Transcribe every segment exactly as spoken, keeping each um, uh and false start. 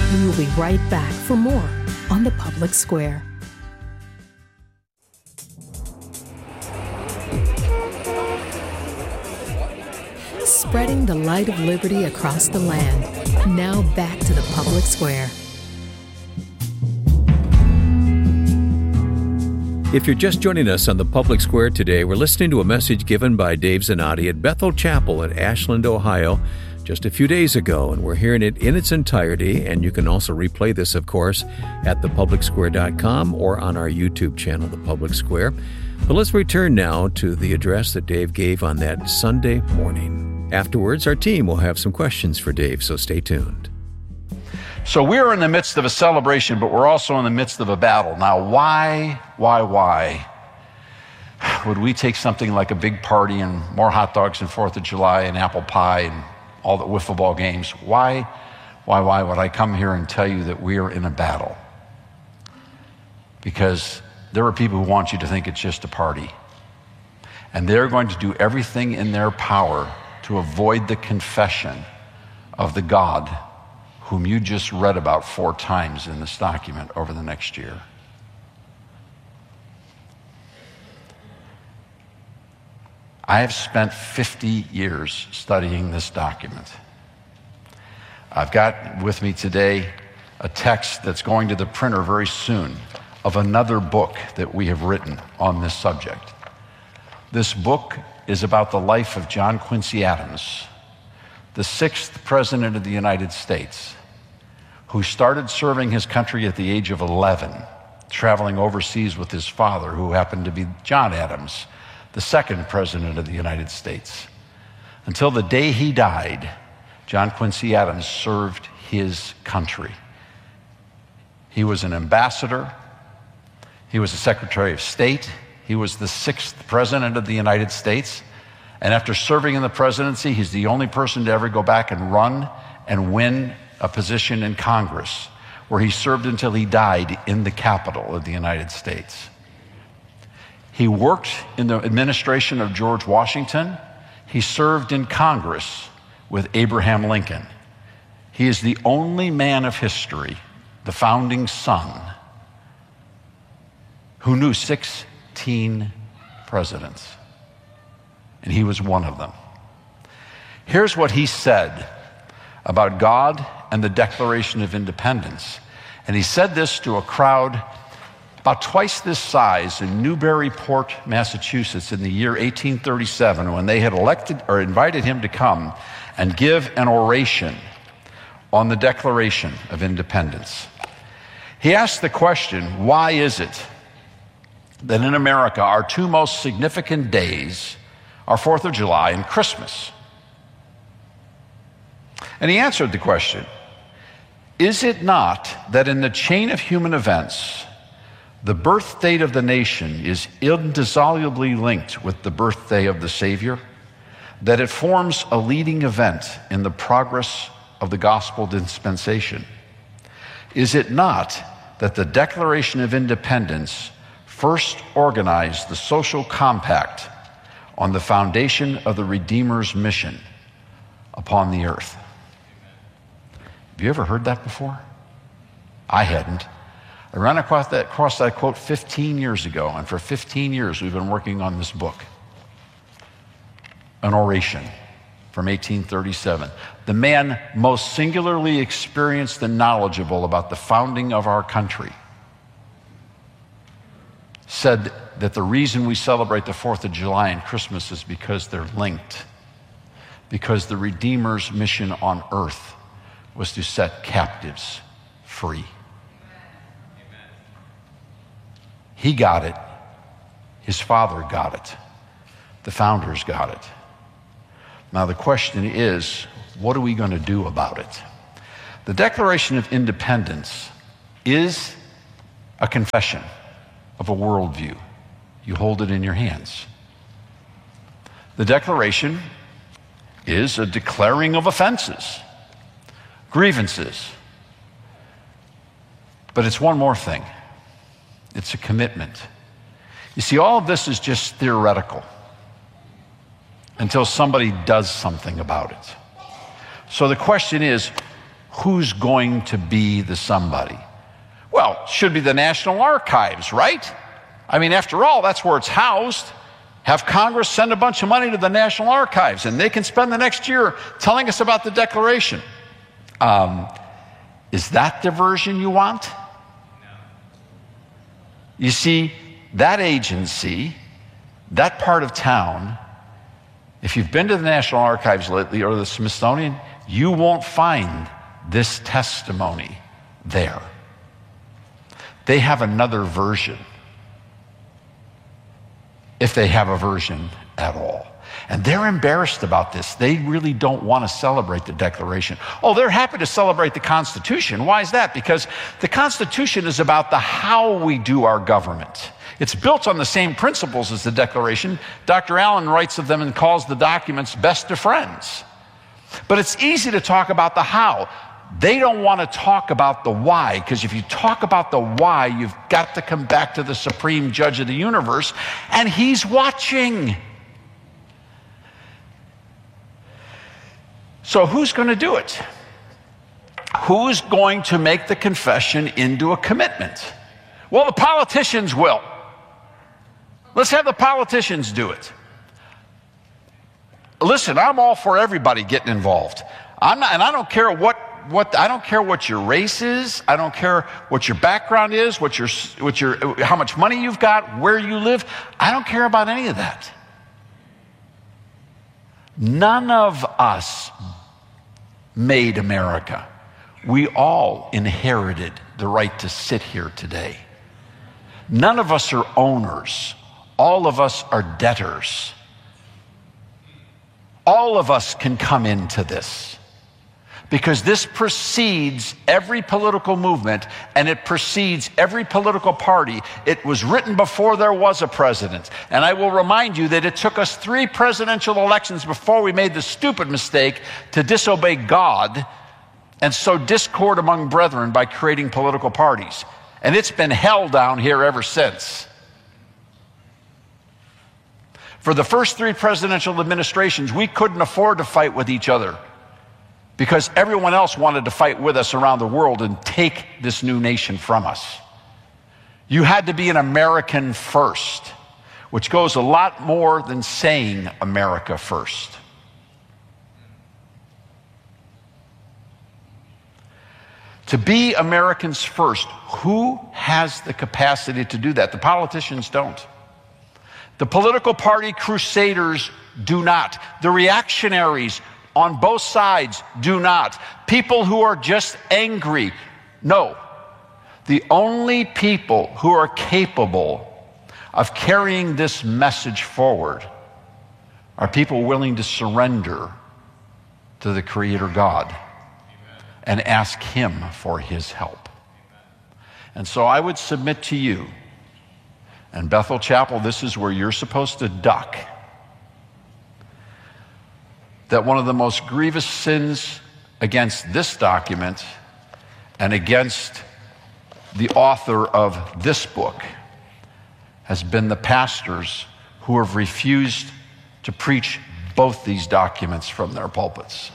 We will be right back for more on The Public Square. Spreading the light of liberty across the land. Now back to The Public Square. If you're just joining us on The Public Square today, we're listening to a message given by Dave Zanotti at Bethel Chapel in Ashland, Ohio, just a few days ago, and we're hearing it in its entirety, and you can also replay this, of course, at the public square dot com or on our YouTube channel, The Public Square. But let's return now to the address that Dave gave on that Sunday morning. Afterwards, our team will have some questions for Dave, so stay tuned. So we're in the midst of a celebration, but we're also in the midst of a battle. Now, why, why, why would we take something like a big party and more hot dogs and fourth of July and apple pie and all the wiffle ball games? Why, why, why would I come here and tell you that we are in a battle? Because there are people who want you to think it's just a party. And they're going to do everything in their power to avoid the confession of the God whom you just read about four times in this document over the next year. I have spent fifty years studying this document. I've got with me today a text that's going to the printer very soon of another book that we have written on this subject. This book is about the life of John Quincy Adams, the sixth president of the United States, who started serving his country at the age of eleven, traveling overseas with his father, who happened to be John Adams, the second president of the United States. Until the day he died, John Quincy Adams served his country. He was an ambassador. He was a Secretary of State. He was the sixth president of the United States. And after serving in the presidency, he's the only person to ever go back and run and win a position in Congress, where he served until he died in the Capitol of the United States. He worked in the administration of George Washington. He served in Congress with Abraham Lincoln. He is the only man of history, the founding son, who knew sixteen presidents, and he was one of them. Here's what he said about God and the Declaration of Independence. And he said this to a crowd about twice this size in Newburyport, Massachusetts in the year eighteen thirty-seven, when they had elected or invited him to come and give an oration on the Declaration of Independence. He asked the question, why is it that in America our two most significant days are fourth of July and Christmas? And he answered the question, is it not that in the chain of human events, the birth date of the nation is indissolubly linked with the birthday of the Savior, that it forms a leading event in the progress of the gospel dispensation? Is it not that the Declaration of Independence first organized the social compact on the foundation of the Redeemer's mission upon the earth? Have you ever heard that before? I hadn't. I ran across that, across that quote fifteen years ago, and for fifteen years we've been working on this book. An oration from eighteen thirty-seven. The man most singularly experienced and knowledgeable about the founding of our country said that the reason we celebrate the fourth of July and Christmas is because they're linked, because the Redeemer's mission on earth was to set captives free. He got it. His father got it. The founders got it. Now the question is, what are we going to do about it? The Declaration of Independence is a confession of a worldview. You hold it in your hands. The Declaration is a declaring of offenses, grievances. But it's one more thing. It's a commitment. You see, all of this is just theoretical until somebody does something about it. So the question is, who's going to be the somebody? Well, it should be the National Archives, right? I mean, after all, that's where it's housed. Have Congress send a bunch of money to the National Archives, and they can spend the next year telling us about the Declaration. Um, is that the version you want? No. You see, that agency, that part of town, if you've been to the National Archives lately or the Smithsonian, you won't find this testimony there. They have another version, if they have a version at all. And they're embarrassed about this. They really don't want to celebrate the Declaration. Oh, they're happy to celebrate the Constitution. Why is that? Because the Constitution is about the how we do our government. It's built on the same principles as the Declaration. Doctor Allen writes of them and calls the documents best of friends. But it's easy to talk about the how. They don't want to talk about the why, because if you talk about the why, you've got to come back to the supreme judge of the universe, and he's watching. So who's going to do it? Who's going to make the confession into a commitment? Well, the politicians will. Let's have the politicians do it. Listen, I'm all for everybody getting involved. I'm not, and I don't care what What, I don't care what your race is. I don't care what your background is, what your, what your, how much money you've got, where you live. I don't care about any of that. None of us made America. We all inherited the right to sit here today. None of us are owners. All of us are debtors. All of us can come into this. Because this precedes every political movement, and it precedes every political party. It was written before there was a president. And I will remind you that it took us three presidential elections before we made the stupid mistake to disobey God and sow discord among brethren by creating political parties. And it's been hell down here ever since. For the first three presidential administrations, we couldn't afford to fight with each other, because everyone else wanted to fight with us around the world and take this new nation from us. You had to be an American first, which goes a lot more than saying America first. To be Americans first, who has the capacity to do that? The politicians don't. The political party crusaders do not. The reactionaries on both sides do not. People who are just angry, no. The only people who are capable of carrying this message forward are people willing to surrender to the Creator God and ask Him for His help. And so I would submit to you, and Bethel Chapel, this is where you're supposed to duck, that one of the most grievous sins against this document and against the author of this book has been the pastors who have refused to preach both these documents from their pulpits.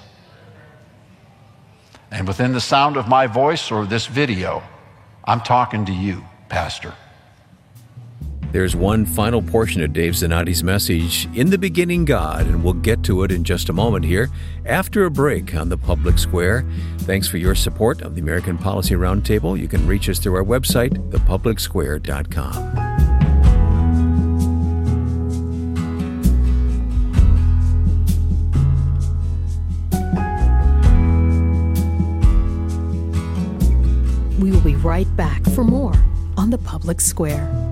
And within the sound of my voice or this video, I'm talking to you, Pastor. There's one final portion of Dave Zanotti's message, In the Beginning God, and we'll get to it in just a moment here after a break on the Public Square. Thanks for your support of the American Policy Roundtable. You can reach us through our website, the public square dot com. We will be right back for more on the Public Square.